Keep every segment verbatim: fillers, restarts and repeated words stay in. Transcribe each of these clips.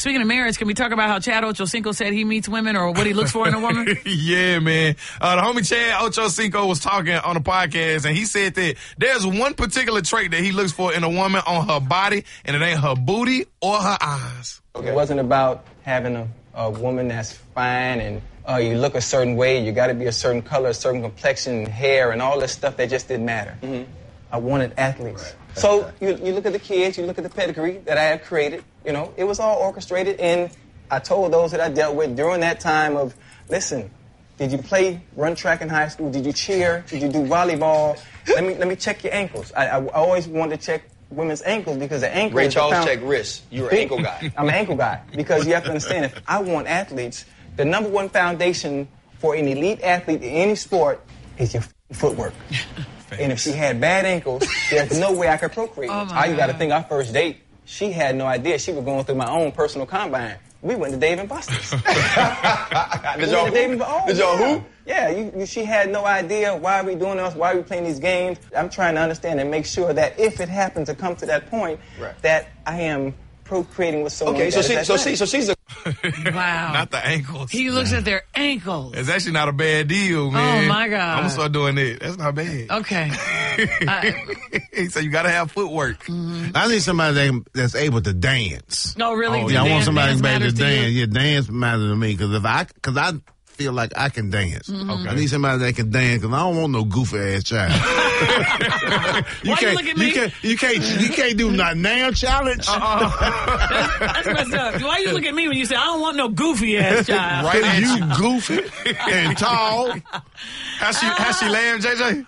Speaking of marriage, can we talk about how Chad Ochocinco said he meets women or what he looks for in a woman? Yeah, man. Uh, the homie Chad Ochocinco was talking on the podcast, and he said that there's one particular trait that he looks for in a woman on her body, and it ain't her booty or her eyes. Okay. It wasn't about having a, a woman that's fine and uh, you look a certain way, you got to be a certain color, a certain complexion, hair, and all this stuff that just didn't matter. Mm-hmm. I wanted athletes. Right. So you, you look at the kids, you look at the pedigree that I have created, you know, it was all orchestrated, and I told those that I dealt with during that time of, listen, did you play run track in high school? Did you cheer? Did you do volleyball? Let me let me check your ankles. I, I, I always wanted to check women's ankles because the ankles... Ray Charles found, check wrists. You're an ankle guy. I'm an ankle guy because you have to understand, if I want athletes, the number one foundation for an elite athlete in any sport is your footwork. And if she had bad ankles, there's no way I could procreate. Oh All you got to think, our first date, she had no idea. She was going through my own personal combine. We went to Dave and Buster's. Did we y'all went to Dave and, oh, Did y'all yeah. who? Yeah, you, you, she had no idea why are we doing this, why are we playing these games. I'm trying to understand and make sure that if it happens to come to that point, right. that I am procreating with someone. Okay, so she, so she, so she's a. Wow. Not the ankles. He looks at their ankles. It's actually not a bad deal, man. Oh, my God. I'm going to start doing that. That's not bad. Okay. uh, He said you got to have footwork. Mm-hmm. I need somebody that, that's able to dance. No, really? Oh, yeah, I want somebody that's able to dance. You? Yeah, dance matters to me because if I, because I feel like I can dance. Mm-hmm. Okay. I need somebody that can dance because I don't want no goofy ass child. you Why can't, you look at me? You can't, you can't, you can't do not now challenge. Uh-uh. that's, that's messed up. Why you look at me when you say I don't want no goofy ass child? Right, at you goofy and tall. How she, how she laying, J J?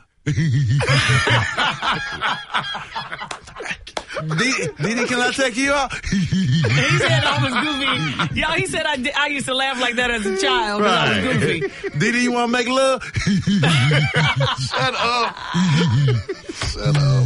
Didi, can I take you out? He said I was goofy. Yo, he said I, did, I used to laugh like that as a child because right. I was goofy. Didi, you want to make love? Shut up. Shut up.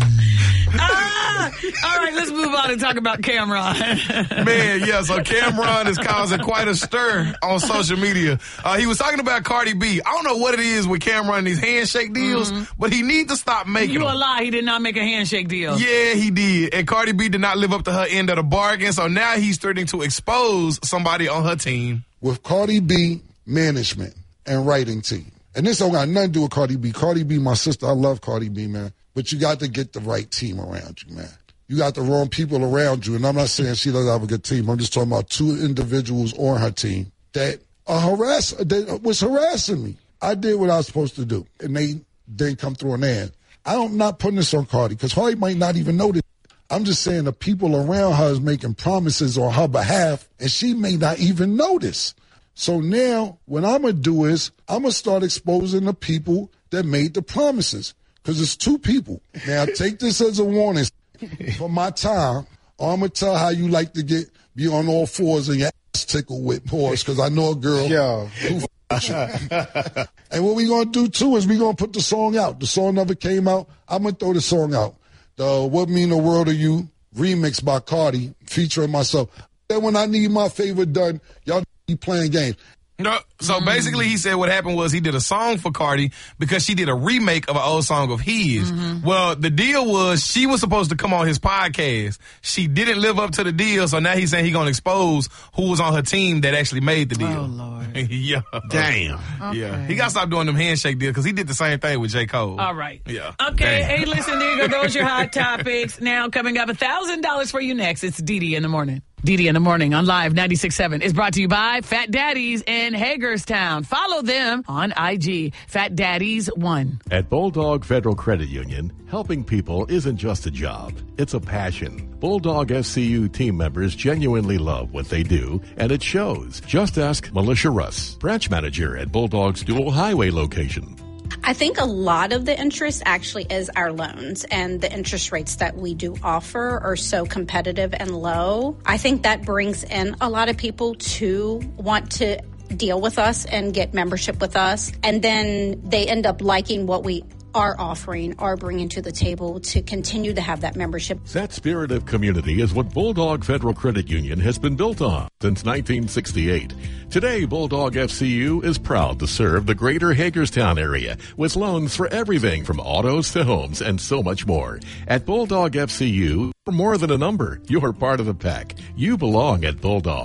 Ah! All right, let's move on and talk about Cameron. Man, yeah, so Cameron is causing quite a stir on social media. Uh, he was talking about Cardi B. I don't know what it is with Cameron and these handshake deals, mm-hmm. but he needs to stop making You them. a lie, he did not make a handshake deal. Yeah, he did. And Cardi B did not live up to her end of the bargain, so now he's threatening to expose somebody on her team. With Cardi B management and writing team. And this don't got nothing to do with Cardi B. Cardi B, my sister, I love Cardi B, man. But you got to get the right team around you, man. You got the wrong people around you. And I'm not saying she doesn't have a good team. I'm just talking about two individuals on her team that are harass, that was harassing me. I did what I was supposed to do. And they didn't come through an end. I'm not putting this on Cardi because Cardi might not even know this. I'm just saying the people around her is making promises on her behalf, and she may not even notice. So now what I'm going to do is I'm going to start exposing the people that made the promises. Because it's two people. Now, take this as a warning for my time, or I'm going to tell how you like to get be on all fours and your ass tickled with paws, because I know a girl Yo. who f***ed you. And what we going to do, too, is we going to put the song out. The song never came out. I'm going to throw the song out. The What Mean the World to You remix by Cardi, featuring myself. Then when I need my favor done, y'all be playing games. No, so basically he said what happened was he did a song for Cardi because she did a remake of an old song of his. Mm-hmm. Well, the deal was she was supposed to come on his podcast. She didn't live up to the deal, so now he's saying he's going to expose who was on her team that actually made the deal. Oh, Lord. Yeah. Damn. Okay. Yeah. He got to stop doing them handshake deals because he did the same thing with J. Cole. All right. Yeah. Okay. Damn. Hey, listen, there you go. Those are your hot topics. Now, coming up, one thousand dollars for you next. It's Didi in the morning. Didi in the morning on Live ninety-six point seven is brought to you by Fat Daddies in Hagerstown. Follow them on I G, Fat Daddies one. At Bulldog Federal Credit Union, helping people isn't just a job, it's a passion. Bulldog F C U team members genuinely love what they do, and it shows. Just ask Militia Russ, branch manager at Bulldog's dual highway location. I think a lot of the interest actually is our loans, and the interest rates that we do offer are so competitive and low. I think that brings in a lot of people to want to deal with us and get membership with us, and then they end up liking what we are offering or bringing to the table to continue to have that membership. That spirit of community is what Bulldog Federal Credit Union has been built on since nineteen sixty-eight. Today, Bulldog F C U is proud to serve the greater Hagerstown area with loans for everything from autos to homes and so much more. At Bulldog F C U, you're more than a number. You're part of the pack. You belong at Bulldog.